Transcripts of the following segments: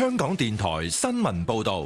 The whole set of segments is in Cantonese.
香港電台新聞報道。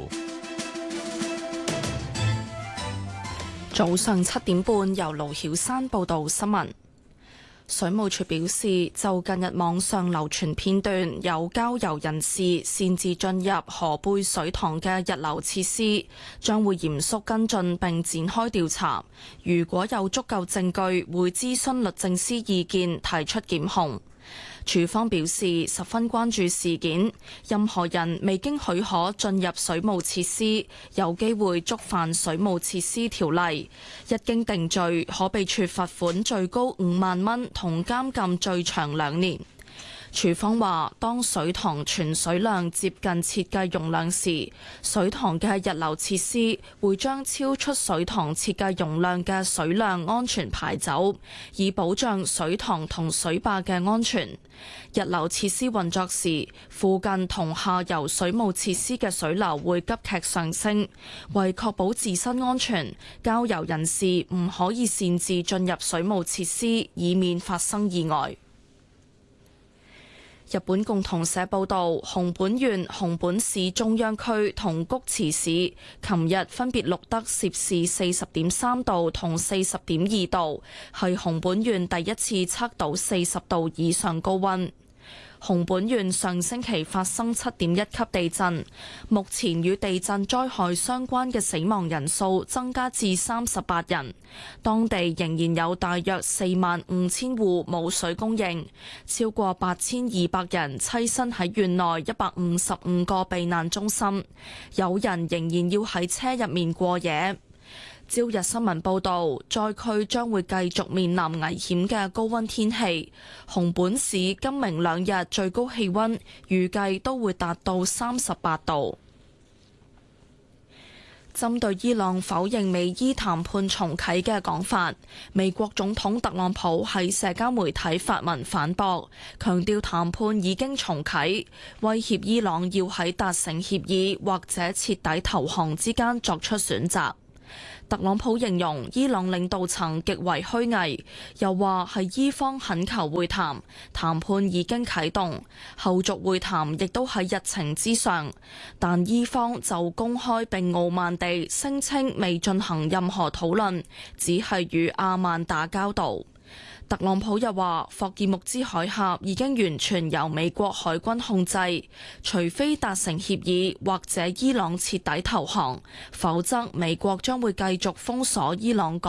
早上7點半，由盧曉珊報道新聞。水務署表示，就近日網上流傳片段有郊遊人士擅自進入河背水塘嘅溢流設施，將會嚴肅跟進並展開調查。如果有足夠證據，會諮詢律政司意見，提出檢控。署方表示十分關注事件，任何人未經許可進入水務設施，有機會觸犯水務設施條例，一經定罪，可被處罰款最高5萬蚊同監禁最長2年。署方話，當水塘存水量接近設計容量時，水塘嘅溢流設施會將超出水塘設計容量嘅水量安全排走，以保障水塘同水壩嘅安全。溢流設施運作時，附近同下游水務設施嘅水流會急劇上升，為確保自身安全，郊遊人士唔可以擅自進入水務設施，以免發生意外。日本共同社報道，熊本縣、熊本市中央區同菊池市琴日分別錄得攝氏40.3度同40.2度，係熊本縣第一次測到40度以上高溫。熊本縣上星期發生7.1級地震，目前與地震災害相關嘅死亡人數增加至38人。當地仍然有大約45,000戶冇水供應，超過8,200人棲身喺縣內155個避難中心，有人仍然要喺車入面過夜。朝日新聞報導，災區將會繼續面臨危險嘅高溫天氣。熊本市今明兩日最高氣溫預計都會達到38度。針對伊朗否認美伊談判重啟嘅講法，美國總統特朗普喺社交媒體發文反駁，強調談判已經重啟，威脅伊朗要喺達成協議或者徹底投降之間作出選擇。特朗普形容伊朗領導層極為虛偽，又話係伊方懇求會談，談判已經啟動，後續會談亦都喺日程之上，但伊方就公開並傲慢地聲稱未進行任何討論，只係與阿曼打交道。特朗普又話，霍爾木茲海峽已經完全由美國海軍控制，除非達成協議或者伊朗徹底投降，否則美國將會繼續封鎖伊朗